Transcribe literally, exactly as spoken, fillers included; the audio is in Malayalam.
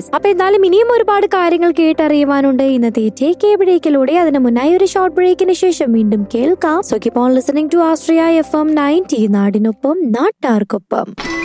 യെസ്, അപ്പൊ എന്തായാലും ഇനിയും ഒരുപാട് കാര്യങ്ങൾ കേട്ടറിയുവാനുണ്ട് ഇന്നത്തെ ടേക്ക് എ ബ്രേക്കിലൂടെ. അതിന് മുന്നായി ഒരു ഷോർട്ട് ബ്രേക്കിന് ശേഷം വീണ്ടും കേൾക്കാം. So keep on listening to Austria F M ninety, നാടിനൊപ്പം നാട്ടാർക്കൊപ്പം.